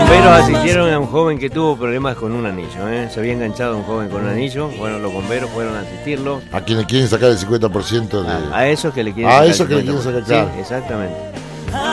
bomberos asistieron a un joven que tuvo problemas con un anillo, ¿eh? Se había enganchado a un joven con un anillo. Bueno, los bomberos fueron a asistirlo. A quien le quieren sacar el 50% de... A esos que le quieren A sacar esos el que le quieren 50%. sacar, claro. Sí, exactamente.